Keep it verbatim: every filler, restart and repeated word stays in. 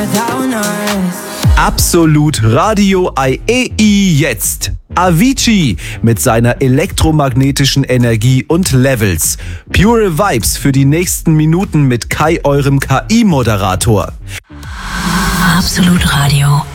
Absolut Radio I E I jetzt. Avicii mit seiner elektromagnetischen Energie und Levels. Pure Vibes für die nächsten Minuten mit Kai, eurem K I-Moderator. Absolut Radio.